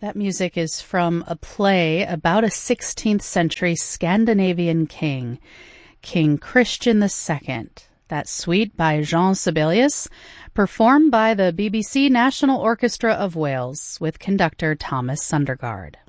That music is from a play about a 16th century Scandinavian king, King Christian II. That suite by Jean Sibelius, performed by the BBC National Orchestra of Wales with conductor Thomas Sundergaard.